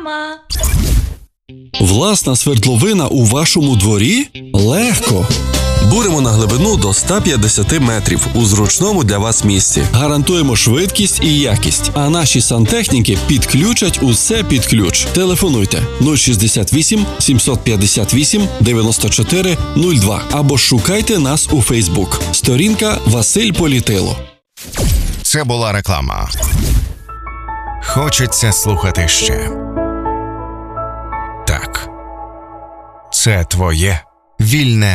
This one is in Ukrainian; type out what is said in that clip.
реклама. Власна свердловина у вашому дворі? Легко! Буримо на глибину до 150 метрів у зручному для вас місці. Гарантуємо швидкість і якість, а наші сантехніки підключать усе під ключ. Телефонуйте 068 758 94 02 або шукайте нас у Фейсбук. Сторінка Василь Політило. Це була реклама. Хочеться слухати ще. Так. Це твоє вільне